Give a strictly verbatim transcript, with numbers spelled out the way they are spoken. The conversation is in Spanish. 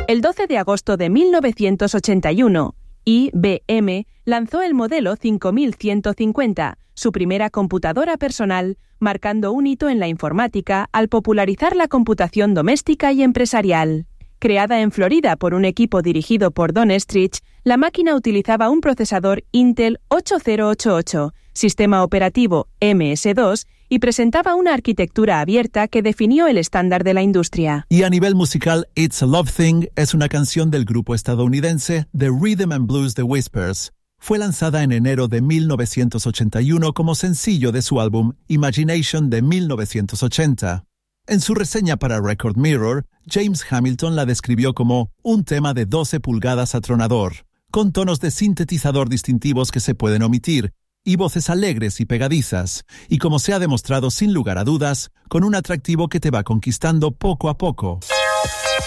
El doce de agosto de mil novecientos ochenta y uno, I B M lanzó el modelo cinco mil ciento cincuenta, su primera computadora personal, marcando un hito en la informática al popularizar la computación doméstica y empresarial. Creada en Florida por un equipo dirigido por Don Estrich, la máquina utilizaba un procesador Intel ocho mil ochenta y ocho, sistema operativo M S dos y presentaba una arquitectura abierta que definió el estándar de la industria. Y a nivel musical, It's a Love Thing es una canción del grupo estadounidense The Rhythm and Blues The Whispers. Fue lanzada en enero de mil novecientos ochenta y uno como sencillo de su álbum Imagination de mil novecientos ochenta. En su reseña para Record Mirror, James Hamilton la describió como un tema de doce pulgadas atronador, con tonos de sintetizador distintivos que se pueden omitir, y voces alegres y pegadizas, y como se ha demostrado sin lugar a dudas, con un atractivo que te va conquistando poco a poco.